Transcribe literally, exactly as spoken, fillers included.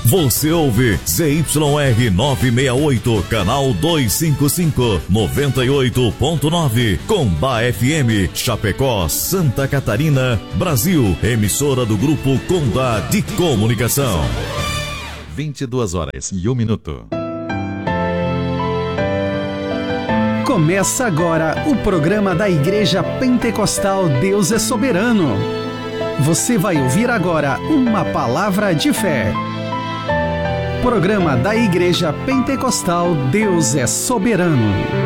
Você ouve Z Y R novecentos e sessenta e oito, canal duzentos e cinquenta e cinco, noventa e oito ponto nove, Combá F M, Chapecó, Santa Catarina, Brasil. Emissora do Grupo Condá de Comunicação. vinte e duas horas e um minuto. Começa agora o programa da Igreja Pentecostal Deus é Soberano. Você vai ouvir agora uma palavra de fé. Programa da Igreja Pentecostal Deus é Soberano.